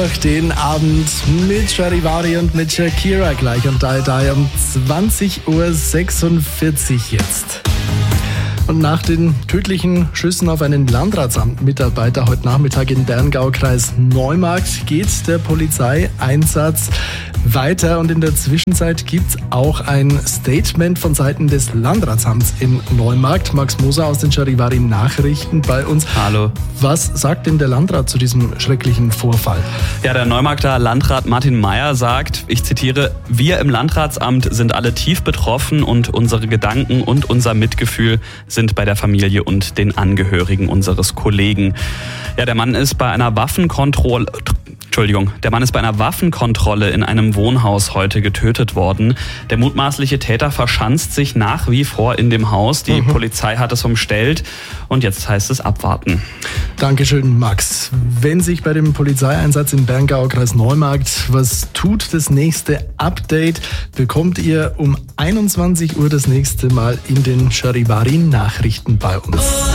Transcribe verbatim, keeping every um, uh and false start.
Den Abend mit Charivari und mit Shakira gleich und Die Die um zwanzig Uhr sechsundvierzig jetzt. Und nach den tödlichen Schüssen auf einen Landratsamtmitarbeiter heute Nachmittag in Berngau-Kreis Neumarkt geht der Polizeieinsatz weiter. Und in der Zwischenzeit gibt es auch ein Statement von Seiten des Landratsamts in Neumarkt. Max Moser aus den Charivari Nachrichten bei uns. Hallo. Was sagt denn der Landrat zu diesem schrecklichen Vorfall? Ja, der Neumarkter Landrat Martin Meyer sagt, ich zitiere, wir im Landratsamt sind alle tief betroffen und unsere Gedanken und unser Mitgefühl sind bei der Familie und den Angehörigen unseres Kollegen. Ja, der Mann ist bei einer Waffenkontrolle... Entschuldigung, der Mann ist bei einer Waffenkontrolle in einem Wohnhaus heute getötet worden. Der mutmaßliche Täter verschanzt sich nach wie vor in dem Haus. Die mhm. Polizei hat es umstellt und jetzt heißt es abwarten. Dankeschön, Max. Wenn sich bei dem Polizeieinsatz im Berngau-Kreis Neumarkt was tut, das nächste Update bekommt ihr um einundzwanzig Uhr das nächste Mal in den Charivari Nachrichten bei uns.